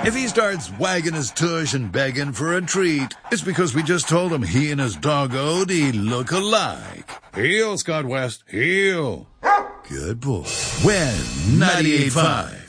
If he starts wagging his tush and begging for a treat, it's because we just told him he and his dog Odie look alike. Heel, Scott West, heel. Good boy. Win 98.5.